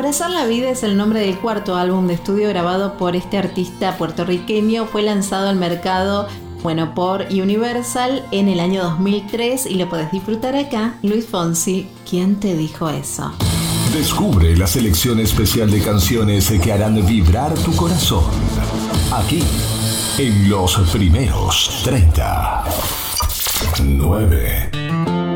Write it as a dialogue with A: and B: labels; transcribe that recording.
A: Abrazar la vida es el nombre del cuarto álbum de estudio grabado por este artista puertorriqueño. Fue lanzado al mercado, por Universal en el año 2003 y lo podés disfrutar acá. Luis Fonsi, ¿quién te dijo eso?
B: Descubre la selección especial de canciones que harán vibrar tu corazón. Aquí, en los primeros 30. 9.